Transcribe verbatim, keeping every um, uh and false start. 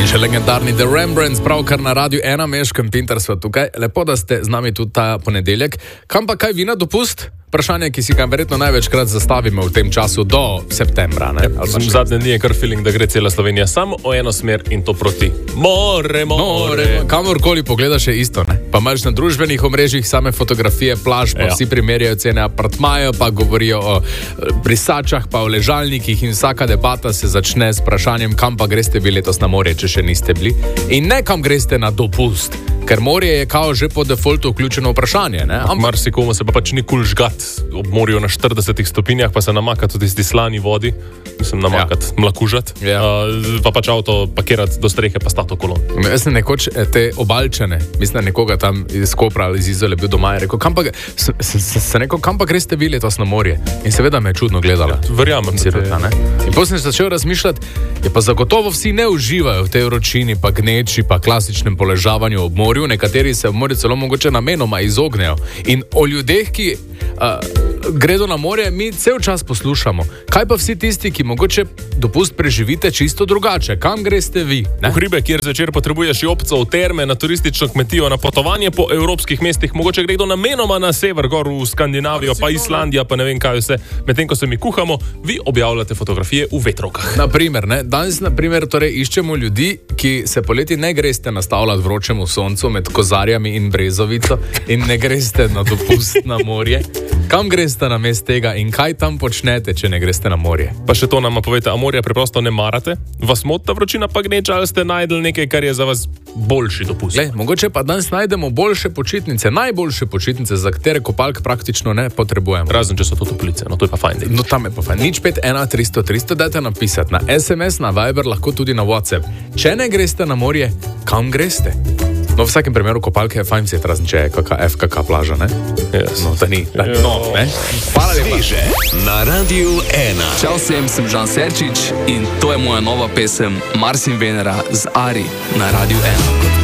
Še legendarni The Rembrandts, pravkar na Radiu ena, Meškem Pinter sva tukaj. Lepo, da ste z nami tudi ta ponedeljek. Kam pa kaj vi na dopust? Vprašanje, ki si ga verjetno največkrat zastavimo v tem času do septembra. Ne? Sem zadnje dni je kar feeling, da gre cela Slovenija samo o eno smer in to proti more, more. more. Kamorkoli pogledaš je isto. Ne? Pa imaš na družbenih omrežjih same fotografije, plaž, pa ja. Vsi primerjajo cene apartmajev, pa govorijo o brisačah, pa o ležalnikih in vsaka debata se začne s vprašanjem, kam pa greste vi letos na morje, če še niste bili. In ne kam greste na dopust. Ker morje je kao že po defaultu vključeno vprašanje. Am... Marsikomu se pa pač ni kul žgat ob morju na štiridesetih stopinjah, pa se namakati v tisti slani vodi, mislim namakati, ja. Mlakužati, ja. uh, pa pač avto pakirati do strehe, pa stati okolo. Jaz sem nekoč te Obalčane, mislim, nekoga tam iz Kopra ali iz Izole bil doma in rekel, kam pa, se, se, se rekel, kam pa greste vi letos na morje? In seveda me je čudno gledala. Ja, verjamem. Si rekla, ne? In potem sem začel razmišljati, je pa zagotovo vsi ne uživajo v tej vročini, pa gneči, pa klasičnem poležavanju ob morju, nekateri se v morju celo mogoče namenoma izognejo. In o ljudeh, ki uh, gredo na morje, mi cel čas poslušamo. Kaj pa vsi tisti, ki mogoče dopust preživite čisto drugače? Kam greste vi? Ne? V hribe, kjer zvečer potrebuješ jopco, v terme, na turistično kmetijo, na potovanje po evropskih mestih, mogoče gredo namenoma na sever, gor v Skandinavijo, pa Islandija, pa ne vem kaj vse. Medtem, ko se mi kuhamo, vi objavljate fotografije v vetrovkah. Naprimer, ne? Danes, naprimer, torej iščemo ljudi, ki se poleti ne greste nastavljati vročemu soncu med Kozarjami in Brezovico in ne greste na dopust na morje. Kam greste namesto tega in kaj tam počnete, če ne greste na morje? Pa še to nama povete, a morja preprosto ne marate? Vas moti ta vročina pa gneča, ali ste najdeli nekaj, kar je za vas boljši dopust? Glej, mogoče pa danes najdemo boljše počitnice, najboljše počitnice, za katere kopalk praktično ne potrebujemo. Razen, če so to toplice, no to je pa fajn. No tam je pa fajn. Nič pet ena tristo tristo, dajte napisati na es em es, na Viber, lahko tudi na WhatsApp. Če ne greste na morje, kam greste? No, v vsakem primeru kopalke je fajn si, razen če je kaka F K K plaža, ne? Yes. No, da ni. Da, no, ne? Hvala lepa. Na Radiu ena. Čau vsem, sem Žan Serčič in to je moja nova pesem Mars in Venera z Ari na Radiu ena.